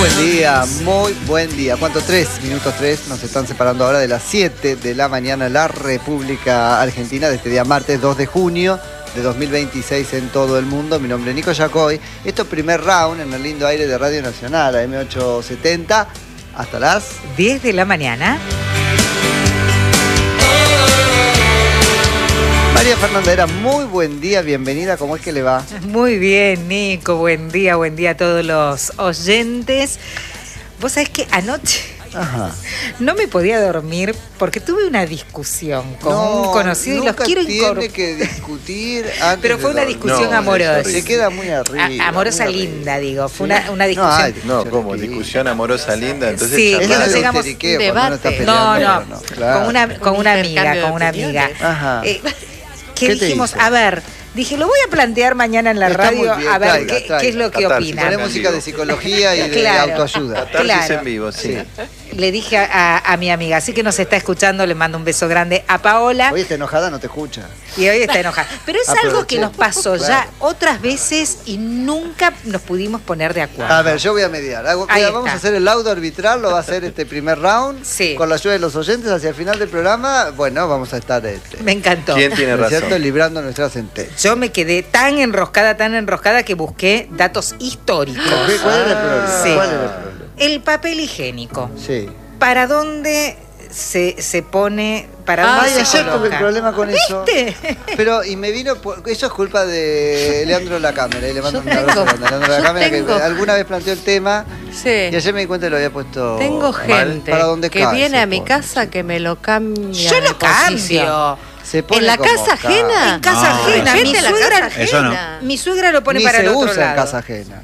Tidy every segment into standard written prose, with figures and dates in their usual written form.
muy buen día. ¿Cuánto? 3 minutos 3 nos están separando ahora de las 7 de la mañana en la República Argentina de este día martes 2 de junio de 2026 en todo el mundo. Mi nombre es Nico Yacoy. Esto es primer round en el lindo aire de Radio Nacional, a M870, hasta las 10 de la mañana. María Fernanda Era, muy buen día, bienvenida, ¿cómo es que le va? Muy bien, Nico, buen día a todos los oyentes. Vos sabés que anoche no me podía dormir porque tuve una discusión con un conocido y los quiero incorporar. Tiene que discutir antes. Pero fue una discusión amorosa. Se queda muy arriba. Amorosa muy linda, arriba. digo. Fue una discusión. ¿Cómo? Discusión amorosa linda. Entonces sí, es que no llegamos debate. No, claro. con una amiga. Ajá. ¿Qué dijimos? A ver, dije, lo voy a plantear mañana en la radio, a ver qué es lo que opina. Poné música de psicología y de autoayuda. Catarsis en vivo, sí. Le dije a mi amiga, así que nos está escuchando, le mando un beso grande a Paola. Hoy está enojada, no te escucha. Y hoy está enojada. Pero es algo que nos pasó ya otras veces y nunca nos pudimos poner de acuerdo. A ver, yo voy a mediar. Vamos a hacer el laudo arbitral, lo va a hacer este primer round. Sí. Con la ayuda de los oyentes hacia el final del programa. Bueno, vamos a estar me encantó. ¿Quién tiene razón? ¿Cierto? Librando nuestra sentencia. Yo me quedé tan enroscada que busqué datos históricos. ¿Cuál era el problema? Sí. ¿Cuál era el problema? El papel higiénico. Sí. ¿Para dónde se pone? ¿Para dónde se ayer tuve coloca? el problema con eso. ¿Viste? Pero, y me vino, eso es culpa de Leandro La Cámara, y le mando un abrazo grande a Leandro La Cámara, que alguna vez planteó el tema, y ayer me di cuenta que lo había puesto Tengo gente para donde que viene a mi casa que me lo cambia. Yo lo cambio. Se pone ¿En la como casa ajena? En casa ajena. Vete a la casa ajena. Eso no. Mi suegra lo pone Ni para se el otro usa lado. en casa ajena.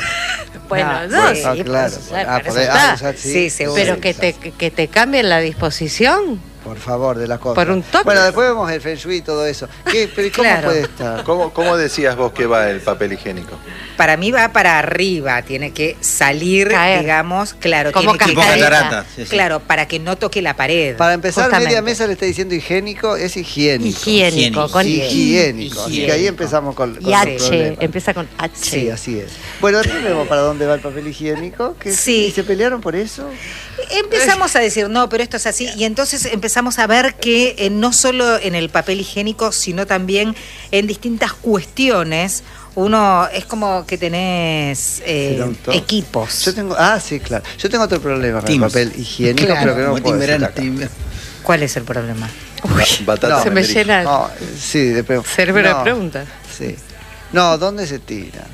Bueno, No, no, sí, sí, claro. para eso porque, está. Sí, seguro. Pero que te cambien la disposición. Por favor, de las cosas. Por un toque. Bueno, después vemos el Feng Shui y todo eso. Pero ¿y cómo Claro. puede estar? ¿Cómo decías vos que va el papel higiénico? Para mí va para arriba, tiene que salir, Caer. digamos, claro, Como tiene que Tipo cascadita. catarata. Sí, sí. claro, para que no toque la pared. Para empezar, Justamente. media mesa le está diciendo higiénico, es higiénico. Higiénico. Con Higiénico. Así que ahí empezamos con Y el H, problema. empieza con H. Sí, así es. Bueno, después vemos para dónde va el papel higiénico. Sí. ¿Y se pelearon por eso? Empezamos a decir, no, pero esto es así. Y entonces empezamos a ver que no solo en el papel higiénico, sino también en distintas cuestiones, uno es como que tenés equipos. Yo tengo, sí, claro. Yo tengo otro problema con el Teams. papel higiénico, Claro. pero que no Como puedo decir Timberán, acá. ¿Cuál es el problema? Batata No. Se me Meric. llena No, sí, de cerebro de no, preguntas. Sí. No, ¿dónde se tira?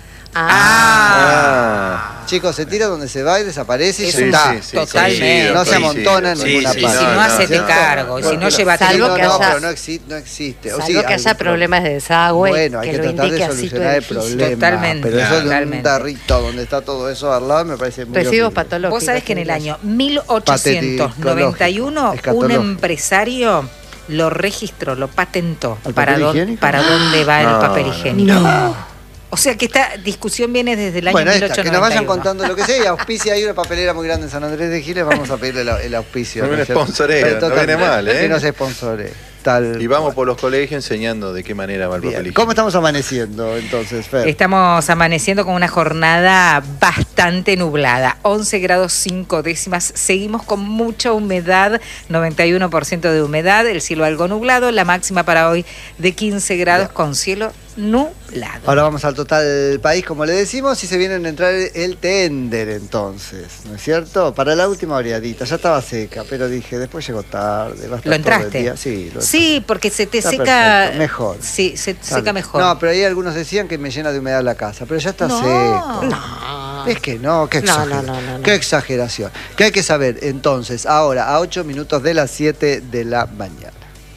Chicos, se tira donde se va y desaparece y Es ya un- está. sí, totalmente. No se amontona en Sí, ninguna sí, parte. Si no, no, hacete ¿cierto? cargo, y si no, llévate. Salvo que haya- pero no existe. O Salvo sí, que haya algún problemas de desagüe, Bueno, hay que que lo tratar indique de así tu solucionar el edificio. problema. Totalmente, Pero eso de un totalmente. tarrito donde está todo eso al lado me parece muy Residuos horrible. patológicos. Vos sabés que en el año 1891 un Escatológico. empresario lo registró, lo patentó. ¿Al ¿Para papel dónde, higiénico? para dónde va el No, papel no. higiénico? O sea que esta discusión viene desde el año Bueno, 1891. que nos vayan contando lo que sea y auspicia ahí una papelera muy grande en San Andrés de Giles, vamos a pedirle el auspicio. No viene es cierto? sponsoreo, no Totalmente. viene mal, ¿eh? Que no se sponsore. Tal Y vamos cual. por los colegios enseñando de qué manera va el Bien. papel higiénico. ¿Cómo estamos amaneciendo entonces, Fer? Estamos amaneciendo con una jornada bastante nublada, 11 grados 5 décimas, seguimos con mucha humedad, 91% de humedad, el cielo algo nublado, la máxima para hoy de 15 grados Bien. con cielo nublado. Ahora vamos al total país, como le decimos, y se viene a entrar el tender entonces, ¿no es cierto? Para la última oreadita, ya estaba seca, pero dije, después llegó tarde, va a estar ¿Lo todo el entraste? día. Sí, lo Sí, porque se te Está seca perfecto, mejor. Sí, se te seca mejor. No, pero ahí algunos decían que me llena de humedad la casa, pero ya está No. seco. No. Es que no, qué No, exageración. no. Qué exageración. ¿Qué hay que saber entonces? Ahora, a 8 minutos de las 7 de la mañana.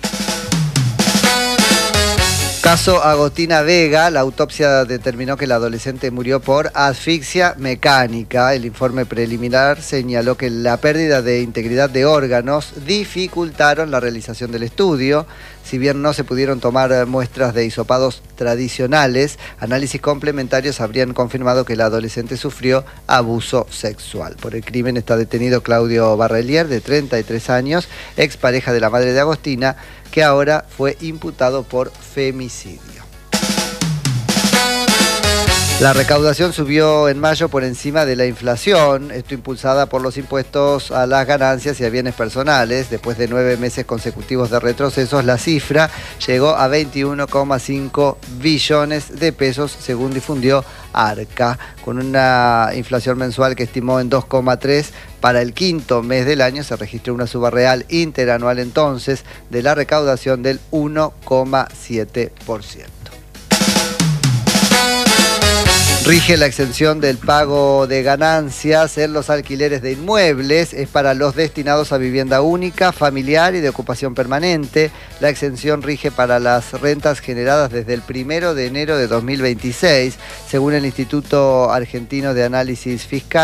Caso Agostina Vega, la autopsia determinó que la adolescente murió por asfixia mecánica. El informe preliminar señaló que la pérdida de integridad de órganos dificultaron la realización del estudio. Si bien no se pudieron tomar muestras de hisopados tradicionales, análisis complementarios habrían confirmado que la adolescente sufrió abuso sexual. Por el crimen está detenido Claudio Barrelier, de 33 años, expareja de la madre de Agostina, que ahora fue imputado por femicidio. La recaudación subió en mayo por encima de la inflación, esto impulsada por los impuestos a las ganancias y a bienes personales. Después de 9 meses consecutivos de retrocesos, la cifra llegó a 21,5 billones de pesos, según difundió Arca, con una inflación mensual que estimó en 2,3. Para el quinto mes del año se registró una suba real interanual entonces de la recaudación del 1,7%. Rige la exención del pago de ganancias en los alquileres de inmuebles. Es para los destinados a vivienda única, familiar y de ocupación permanente. La exención rige para las rentas generadas desde el 1 de enero de 2026, según el Instituto Argentino de Análisis Fiscal.